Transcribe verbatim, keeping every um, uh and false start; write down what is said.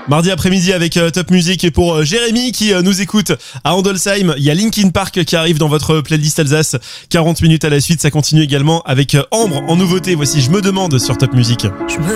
Mardi après-midi avec euh, Top Music et pour euh, Jérémy qui euh, nous écoute à Andolsheim, il y a Linkin Park qui arrive dans votre playlist Alsace. quarante minutes à la suite, ça continue également avec euh, Ambre en nouveauté. Voici Je me demande sur Top Music. Je me